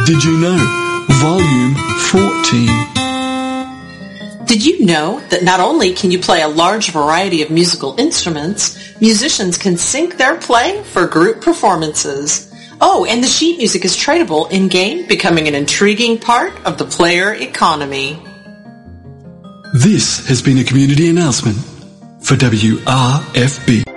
Did you know? Volume 14. Did you know that not only can you play a large variety of musical instruments, musicians can sync their play for group performances? Oh, and the sheet music is tradable in-game, becoming an intriguing part of the player economy. This has been a community announcement for WRFB.